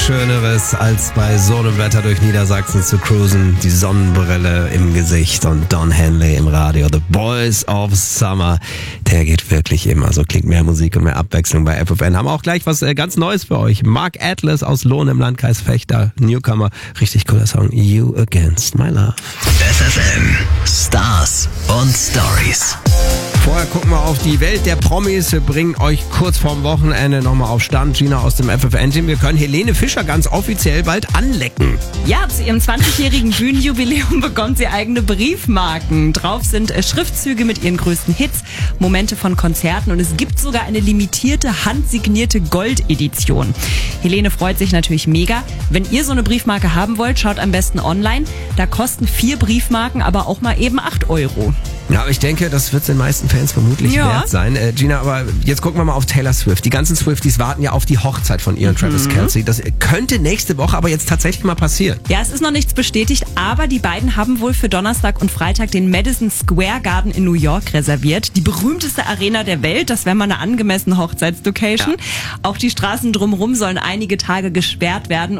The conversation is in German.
Schöneres, als bei so einem Wetter durch Niedersachsen zu cruisen. Die Sonnenbrille im Gesicht und Don Henley im Radio. The Boys of Summer. Der geht wirklich immer. So klingt mehr Musik und mehr Abwechslung bei FFN. Haben auch gleich was ganz Neues für euch. Mark Atlas aus Lohn im Landkreis Fechter. Newcomer. Richtig cooler Song. You Against My Love. FFN. Stars und Stories. Vorher gucken wir auf die Welt der Promis. Wir bringen euch kurz vorm Wochenende nochmal auf Stand. Gina aus dem FFN-Team. Wir können Helene Fischer ganz offiziell bald anlecken. Ja, zu ihrem 20-jährigen Bühnenjubiläum bekommt sie eigene Briefmarken. Drauf sind Schriftzüge mit ihren größten Hits, Momente von Konzerten und es gibt sogar eine limitierte, handsignierte Gold-Edition. Helene freut sich natürlich mega. Wenn ihr so eine Briefmarke haben wollt, schaut am besten online. Da kosten 4 Briefmarken aber auch mal eben 8 €. Ja, aber ich denke, das wird den meisten Fans vermutlich wert sein. Gina, aber jetzt gucken wir mal auf Taylor Swift. Die ganzen Swifties warten ja auf die Hochzeit von ihr und Travis Kelce. Das könnte nächste Woche aber jetzt tatsächlich mal passieren. Ja, es ist noch nichts bestätigt, aber die beiden haben wohl für Donnerstag und Freitag den Madison Square Garden in New York reserviert. Die berühmteste Arena der Welt. Das wäre mal eine angemessene Hochzeitslocation. Ja. Auch die Straßen drumherum sollen einige Tage gesperrt werden.